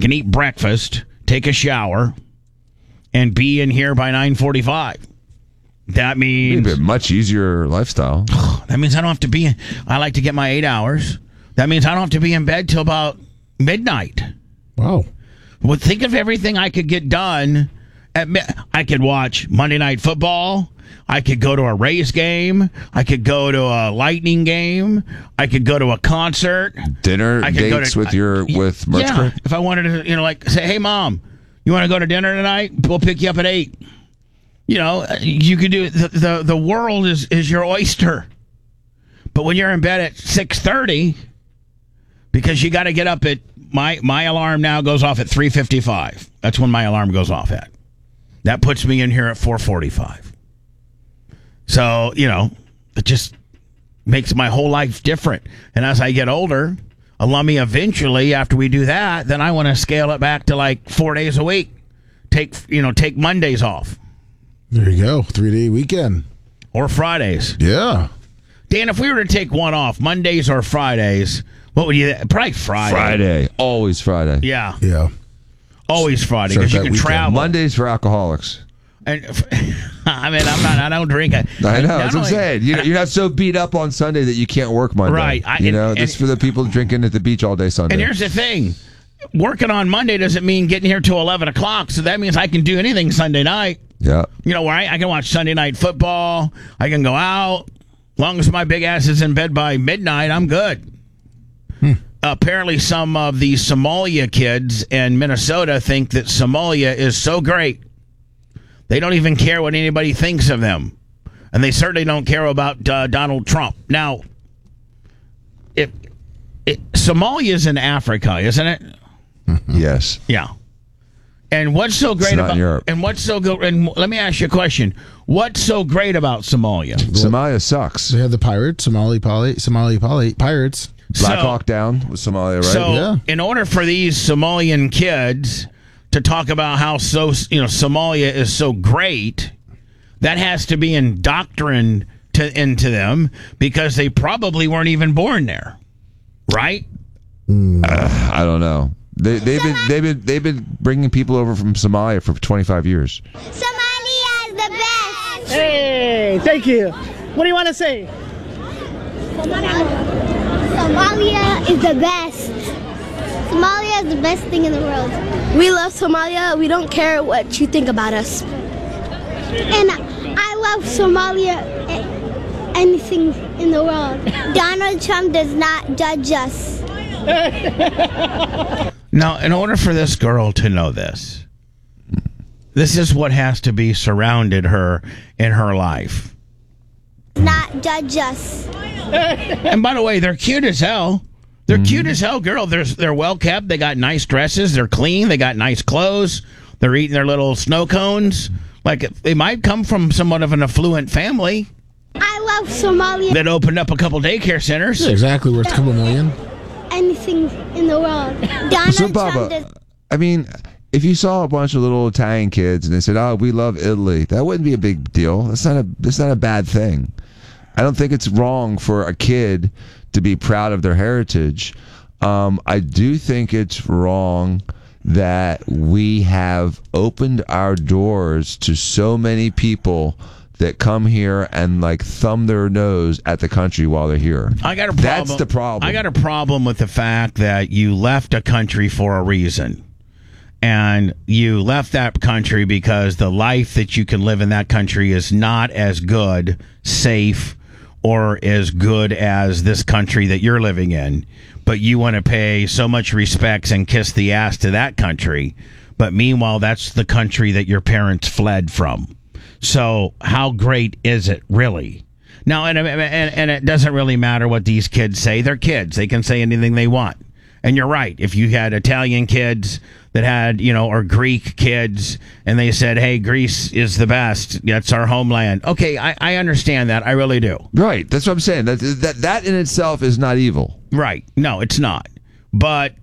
can eat breakfast, take a shower, and be in here by 9:45. That means a much easier lifestyle. That means I don't have to be. I like to get my 8 hours. That means I don't have to be in bed till about midnight. Wow. Well, think of everything I could get done. I could watch Monday Night Football. I could go to a Rays game. I could go to a Lightning game. I could go to a concert. Dinner dates with Merch Crate? If I wanted to, like say, hey, Mom, you want to go to dinner tonight? We'll pick you up at 8. You could do it. The world is your oyster. But when you're in bed at 6:30, because you got to get up at my alarm now goes off at 3:55. That's when my alarm goes off at. That puts me in here at 4:45. So, it just makes my whole life different. And as I get older, Lummy, eventually, after we do that, then I want to scale it back to like 4 days a week. Take Mondays off. There you go. 3-day weekend. Or Fridays. Yeah. Dan, if we were to take one off, Mondays or Fridays, what would you... Probably Friday. Friday. Always Friday. Yeah. Yeah. Always Friday, because you can travel. Mondays for alcoholics. And I don't drink it. I know. That's what I'm saying. You're not so beat up on Sunday that you can't work Monday. Right. This for the people drinking at the beach all day Sunday. And here's the thing. Working on Monday doesn't mean getting here till 11 o'clock, so that means I can do anything Sunday night. Yeah. Where I can watch Sunday Night Football. I can go out. As long as my big ass is in bed by midnight, I'm good. Apparently, some of the Somalia kids in Minnesota think that Somalia is so great. They don't even care what anybody thinks of them. And they certainly don't care about Donald Trump. Now, Somalia is in Africa, isn't it? Yes. Yeah. And what's so great about Europe? And what's so good? And let me ask you a question: what's so great about Somalia? Somalia sucks. They have the pirates, Somali pirates. Black Hawk Down with Somalia, right? So, in order for these Somalian kids to talk about how Somalia is so great, that has to be indoctrined into them because they probably weren't even born there, right? I don't know. They've been bringing people over from Somalia for 25 years. Somalia is the best. Hey, thank you. What do you want to say? Somalia is the best. Somalia is the best thing in the world. We love Somalia. We don't care what you think about us. And I love Somalia, anything in the world. Donald Trump does not judge us. Now, in order for this girl to know this is what has to be surrounded her in her life. Not judge us. And by the way, they're cute as hell. They're cute as hell, girl. They're well kept. They got nice dresses. They're clean. They got nice clothes. They're eating their little snow cones. Like, they might come from somewhat of an affluent family. I love Somalia. That opened up a couple daycare centers. Yeah, exactly, worth a couple million. Anything in the world. Donald So, Bubba, if you saw a bunch of little Italian kids and they said, "Oh, we love Italy," that wouldn't be a big deal. That's not a bad thing. I don't think it's wrong for a kid to be proud of their heritage. I do think it's wrong that we have opened our doors to so many people that come here and thumb their nose at the country while they're here. I got a problem. That's the problem. I got a problem with the fact that you left a country for a reason. And you left that country because the life that you can live in that country is not as good, safe, or as good as this country that you're living in. But you want to pay so much respects and kiss the ass to that country. But meanwhile, that's the country that your parents fled from. So how great is it, really? Now, and it doesn't really matter what these kids say. They're kids. They can say anything they want. And you're right. If you had Italian kids that had, or Greek kids, and they said, hey, Greece is the best. That's our homeland. Okay, I understand that. I really do. Right. That's what I'm saying. That in itself is not evil. Right. No, it's not. But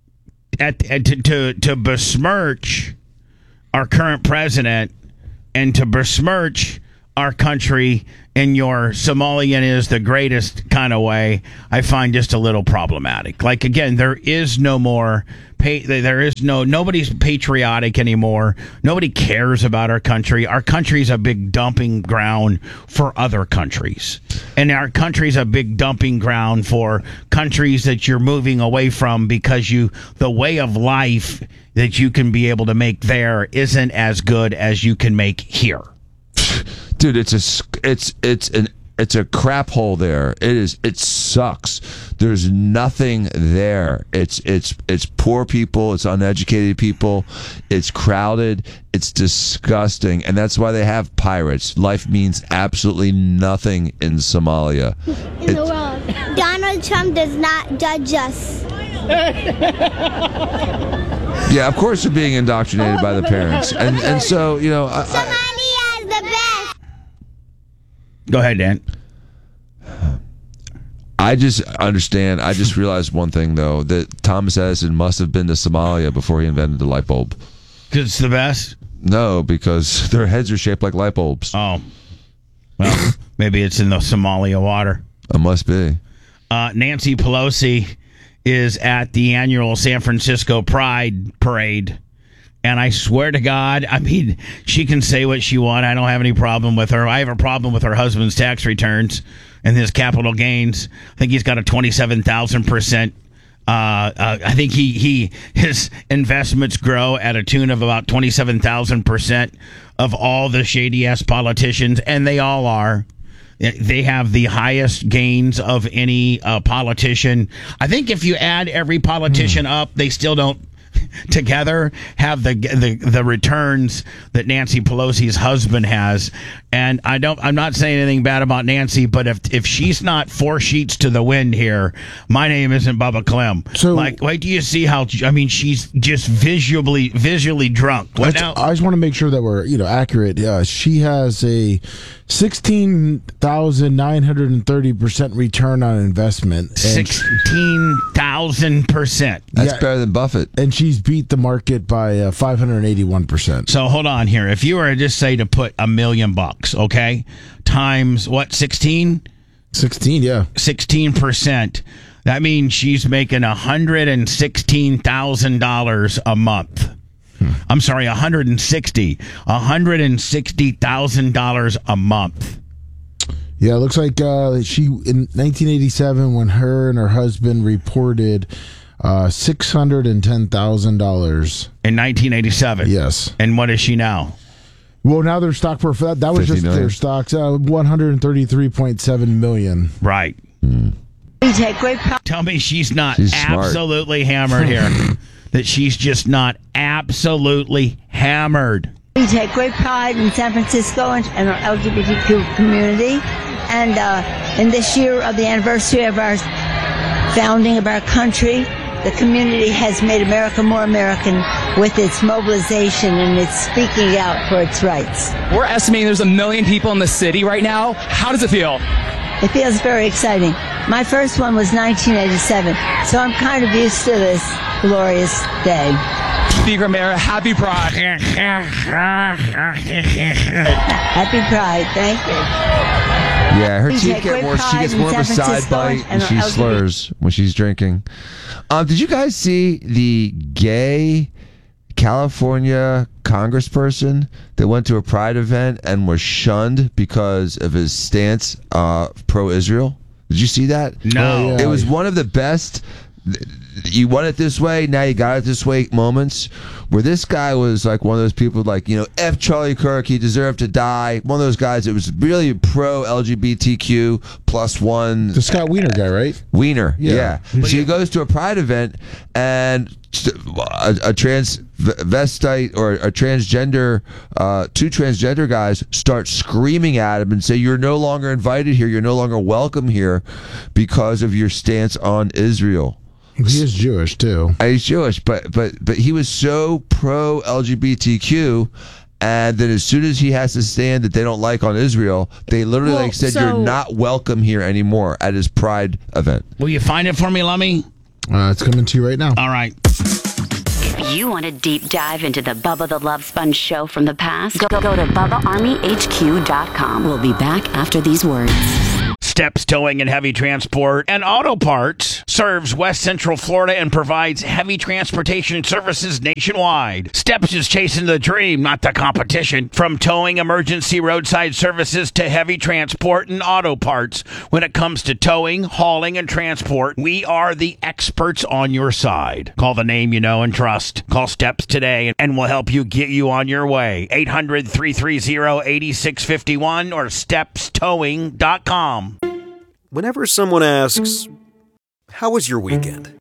to besmirch our current president and to besmirch our country in your Somalian is the greatest kind of way, I find just a little problematic. Like, again, there is no more nobody's patriotic anymore. Nobody cares about our country. Our country's a big dumping ground for other countries. And our country's a big dumping ground for countries that you're moving away from because the way of life that you can be able to make there isn't as good as you can make here. Dude, it's a crap hole there. It sucks. There's nothing there. It's poor people, it's uneducated people, it's crowded, it's disgusting, and that's why they have pirates. Life means absolutely nothing in Somalia. In the world. Donald Trump does not judge us. Yeah, of course they're being indoctrinated by the parents. And so, Somalia is the best. Go ahead, Dan. I just understand. I just realized one thing, though, that Thomas Edison must have been to Somalia before he invented the light bulb. Because it's the best? No, because their heads are shaped like light bulbs. Oh. Well, maybe it's in the Somalia water. It must be. Nancy Pelosi is at the annual San Francisco Pride Parade. And I swear to God, I mean, she can say what she wants. I don't have any problem with her. I have a problem with her husband's tax returns and his capital gains. I think he's got a 27,000%. I think his investments grow at a tune of about 27,000% of all the shady ass politicians, and they all are. They have the highest gains of any politician. I think if you add every politician up, they still don't together have the returns that Nancy Pelosi's husband has. And I'm not saying anything bad about Nancy, but if she's not 4 sheets to the wind here, my name isn't Bubba Clem. So, like, wait do you see how, I mean, she's just visually drunk. I just want to make sure that we're accurate. She has a 16,930% return on investment. 16,000%. That's better than Buffett. And she's beat the market by 581%. So hold on here. If you were to just say to put $1 million, okay, times what, 16? 16, yeah. 16%. That means she's making $116,000 a month. I'm sorry, $160,000 a month. Yeah, it looks like she in 1987 when her and her husband reported $610,000 in 1987. Yes. And what is she now? Well, now their stock for that was just their stocks, $133.7 million. Right. Tell me she's absolutely hammered here. That she's just not absolutely hammered. We take great pride in San Francisco and our LGBTQ community. And in this year of the anniversary of our founding of our country, the community has made America more American with its mobilization and its speaking out for its rights. We're estimating there's 1 million people in the city right now. How does it feel? It feels very exciting. My first one was 1987, so I'm kind of used to this glorious day. Speaker Mayor, happy Pride. Happy Pride, thank you. Yeah, her teeth get more. She gets more of a side bite, and she slurs when she's drinking. Did you guys see the gay California congressperson that went to a Pride event and was shunned because of his stance pro-Israel? Did you see that? No. Oh, yeah. It was one of the best. You want it this way, now you got it this way moments where this guy was like one of those people like, F Charlie Kirk, he deserved to die. One of those guys that was really pro LGBTQ +1. The Scott Wiener guy, right? Wiener, yeah. So But he goes to a Pride event and a transvestite or a transgender, 2 transgender guys start screaming at him and say, "You're no longer invited here. You're no longer welcome here because of your stance on Israel." He is Jewish too. He's Jewish, but he was so pro LGBTQ, and then as soon as he has to stand that they don't like on Israel, they literally said, "You're not welcome here anymore" at his Pride event. Will you find it for me, Lummy? It's coming to you right now. All right. If You want a deep dive into the Bubba the Love Sponge show from the past? Go to BubbaArmyHQ.com. We'll be back after these words. Steps Towing and Heavy Transport and Auto Parts serves West Central Florida and provides heavy transportation services nationwide. Steps is chasing the dream, not the competition. From towing emergency roadside services to heavy transport and auto parts. When it comes to towing, hauling, and transport, we are the experts on your side. Call the name you know and trust. Call Steps today and we'll help you get you on your way. 800-330-8651 or stepstowing.com. Whenever someone asks, "How was your weekend?"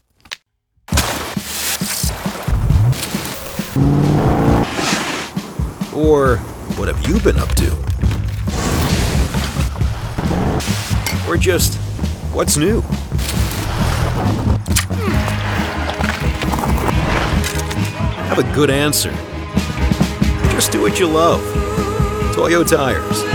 Or, "What have you been up to?" Or just, "What's new?" Have a good answer. Just do what you love. Toyo Tires.